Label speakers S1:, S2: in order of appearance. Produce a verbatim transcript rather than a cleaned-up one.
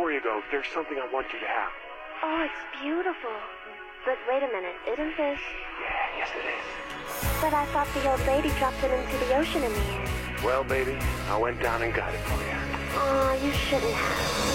S1: before you go, there's something I want you to have.
S2: Oh, it's beautiful. But wait a minute, isn't this...
S1: Yeah, yes it is.
S2: But I thought the old lady dropped it into the ocean in the end.
S1: Well, baby, I went down and got it for you.
S2: Aw, you shouldn't have.